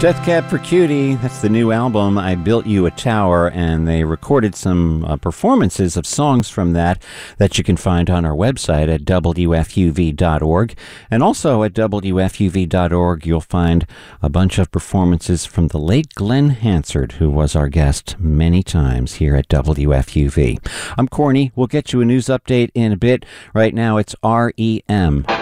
Death Cab for Cutie, that's the new album, I Built You a Tower, and they recorded some performances of songs from that you can find on our website at WFUV.org. And also at WFUV.org, you'll find a bunch of performances from the late Glenn Hansard, who was our guest many times here at WFUV. I'm Corny. We'll get you a news update in a bit. Right now, it's REM.